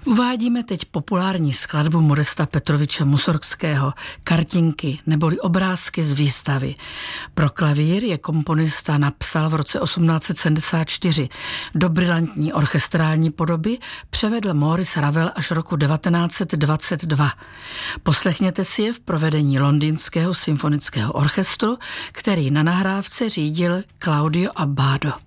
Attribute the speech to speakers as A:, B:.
A: Uvádíme teď populární skladbu Modesta Petroviče Musorgského Kartinky neboli obrázky z výstavy. Pro klavír je komponista napsal v roce 1874. Do brilantní orchestrální podoby převedl Maurice Ravel až roku 1922. Poslechněte si je v provedení Londýnského symfonického orchestru, který na nahrávce řídil Claudio Abbado.